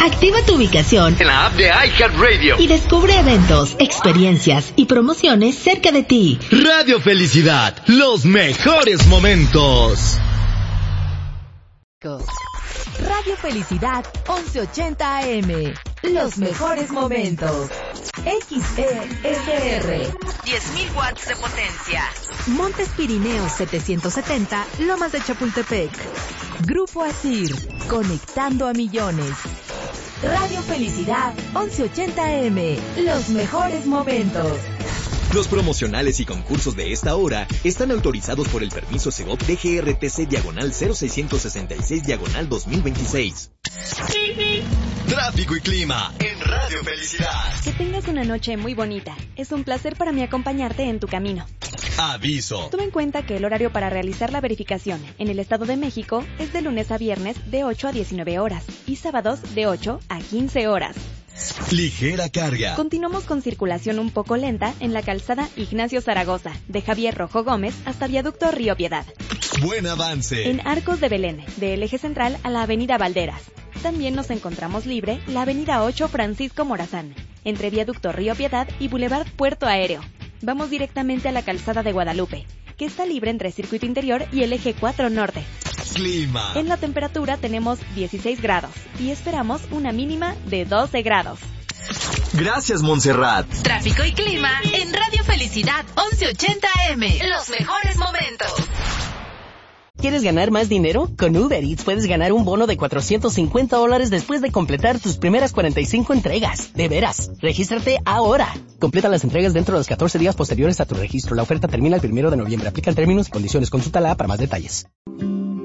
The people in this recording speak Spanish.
Activa tu ubicación en la app de iHeartRadio y descubre eventos, experiencias y promociones cerca de ti. Radio Felicidad, los mejores momentos. Radio Felicidad 1180 AM. Los mejores momentos. XESR 10.000 watts de potencia. Montes Pirineos 770, Lomas de Chapultepec. Grupo Asir, conectando a millones. Radio Felicidad 1180 AM. Los mejores momentos. Los promocionales y concursos de esta hora están autorizados por el permiso Segov DGRTC/00666/2026. Tráfico y clima en Radio Felicidad. Que tengas una noche muy bonita. Es un placer para mí acompañarte en tu camino. Aviso. Toma en cuenta que el horario para realizar la verificación en el Estado de México es de lunes a viernes de 8 a 19 horas y sábados de 8 a 15 horas. Ligera carga. Continuamos con circulación un poco lenta en la calzada Ignacio Zaragoza, de Javier Rojo Gómez hasta Viaducto Río Piedad. Buen avance. En Arcos de Belén, del eje central a la avenida Valderas. También nos encontramos libre la avenida 8 Francisco Morazán, entre Viaducto Río Piedad y Boulevard Puerto Aéreo. Vamos directamente a la calzada de Guadalupe, que está libre entre Circuito Interior y el eje 4 Norte. Clima. En la temperatura tenemos 16 grados y esperamos una mínima de 12 grados. Gracias, Montserrat. Tráfico y clima en Radio Felicidad 1180 AM. Los mejores momentos. ¿Quieres ganar más dinero? Con Uber Eats puedes ganar un bono de $450 después de completar tus primeras 45 entregas. De veras, regístrate ahora. Completa las entregas dentro de los 14 días posteriores a tu registro. La oferta termina el 1 de noviembre. Aplican términos y condiciones. Consulta la app para más detalles.